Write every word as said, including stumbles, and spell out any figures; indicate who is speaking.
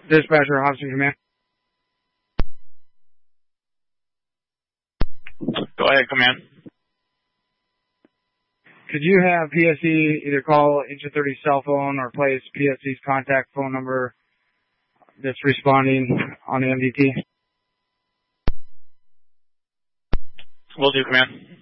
Speaker 1: Dispatcher, Hobson Command.
Speaker 2: Go ahead, Command.
Speaker 1: Could you have P S C either call Engine thirty cell phone or place P S C's contact phone number that's responding on the M D T?
Speaker 2: Will do, Command.